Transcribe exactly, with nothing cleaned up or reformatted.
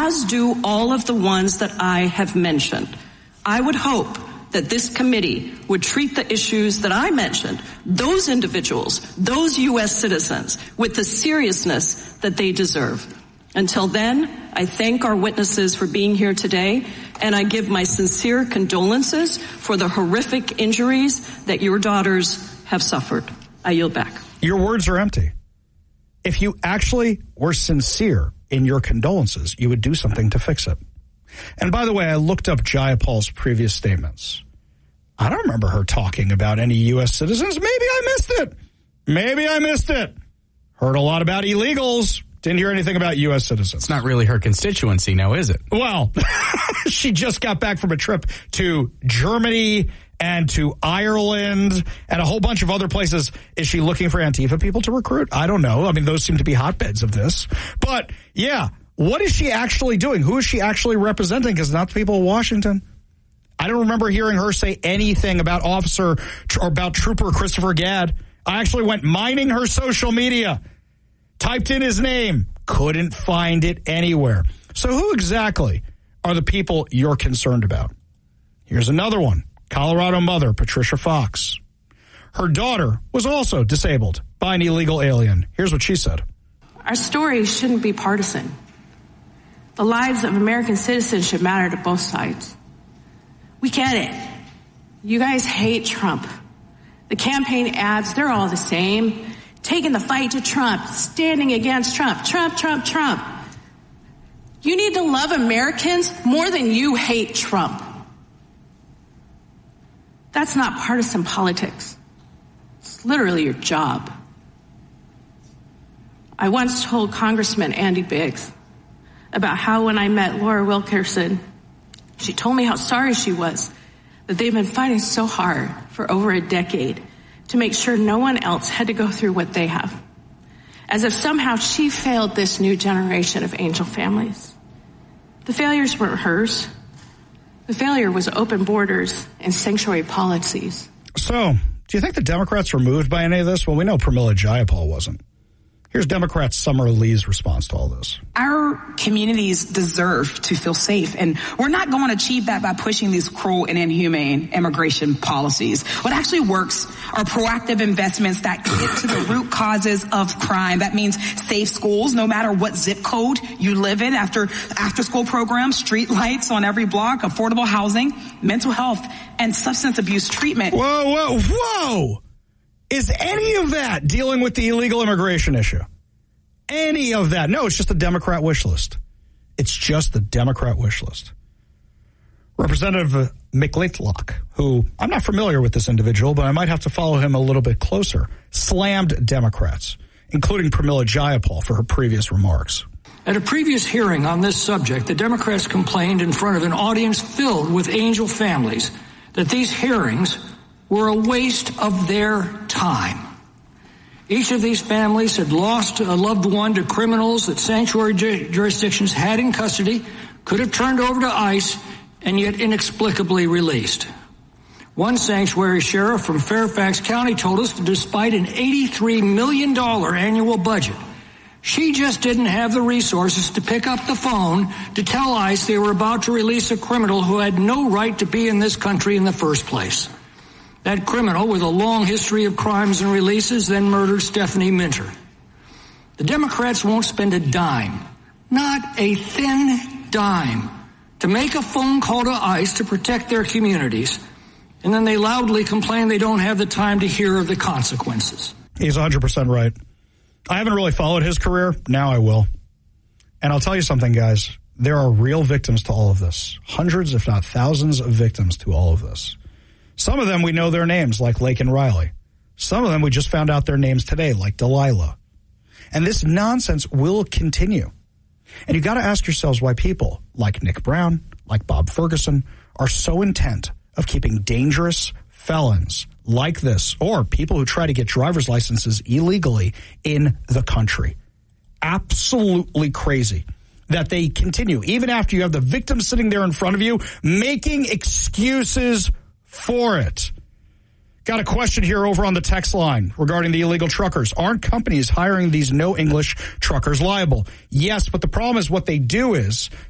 as do all of the ones that I have mentioned. I would hope that this committee would treat the issues that I mentioned, those individuals, those U S citizens, with the seriousness that they deserve. Until then, I thank our witnesses for being here today, and I give my sincere condolences for the horrific injuries that your daughters have suffered. I yield back. Your words are empty. If you actually were sincere in your condolences, you would do something to fix it. And by the way, I looked up Jayapal's previous statements. I don't remember her talking about any U S citizens. Maybe I missed it. Maybe I missed it. Heard a lot about illegals. Didn't hear anything about U S citizens. It's not really her constituency now, is it? Well, she just got back from a trip to Germany and to Ireland and a whole bunch of other places. Is she looking for Antifa people to recruit? I don't know. I mean, those seem to be hotbeds of this. But, yeah, what is she actually doing? Who is she actually representing? Because not the people of Washington. I don't remember hearing her say anything about Officer or about Trooper Christopher Gadd. I actually went mining her social media, typed in his name, couldn't find it anywhere. So who exactly are the people you're concerned about? Here's another one. Colorado mother, Patricia Fox. Her daughter was also disabled by an illegal alien. Here's what she said. Our story shouldn't be partisan. The lives of American citizens should matter to both sides. We get it. You guys hate Trump. The campaign ads, they're all the same. Taking the fight to Trump, standing against Trump, Trump, Trump, Trump. You need to love Americans more than you hate Trump. That's not partisan politics. It's literally your job. I once told Congressman Andy Biggs about how when I met Laura Wilkerson, she told me how sorry she was that they've been fighting so hard for over a decade to make sure no one else had to go through what they have. As if somehow she failed this new generation of angel families. The failures weren't hers. The failure was open borders and sanctuary policies. So, do you think the Democrats were moved by any of this? Well, we know Pramila Jayapal wasn't. Here's Democrat Summer Lee's response to all this. Our communities deserve to feel safe, and we're not going to achieve that by pushing these cruel and inhumane immigration policies. What actually works are proactive investments that get to the root causes of crime. That means safe schools, no matter what zip code you live in, after after-school programs, street lights on every block, affordable housing, mental health, and substance abuse treatment. Whoa, whoa, whoa! Is any of that dealing with the illegal immigration issue? Any of that? No, it's just the Democrat wish list. It's just the Democrat wish list. Representative McLeod, who I'm not familiar with this individual, but I might have to follow him a little bit closer, slammed Democrats, including Pramila Jayapal, for her previous remarks. At a previous hearing on this subject, the Democrats complained in front of an audience filled with angel families that these hearings were a waste of their time. Each of these families had lost a loved one to criminals that sanctuary ju- jurisdictions had in custody, could have turned over to ICE, and yet inexplicably released. One sanctuary sheriff from Fairfax County told us that despite an eighty-three million dollars annual budget, she just didn't have the resources to pick up the phone to tell ICE they were about to release a criminal who had no right to be in this country in the first place. That criminal, with a long history of crimes and releases, then murdered Stephanie Minter. The Democrats won't spend a dime, not a thin dime, to make a phone call to ICE to protect their communities, and then they loudly complain they don't have the time to hear of the consequences. He's one hundred percent right. I haven't really followed his career. Now I will. And I'll tell you something, guys. There are real victims to all of this. Hundreds, if not thousands, of victims to all of this. Some of them we know their names, like Laken Riley. Some of them we just found out their names today, like Delilah. And this nonsense will continue. And you got to ask yourselves why people like Nick Brown, like Bob Ferguson, are so intent of keeping dangerous felons like this, or people who try to get driver's licenses illegally, in the country. Absolutely crazy that they continue, even after you have the victim sitting there in front of you, making excuses for it. Got a question here over on the text line regarding the illegal truckers. Aren't companies hiring these no English truckers liable? Yes, but the problem is what they do is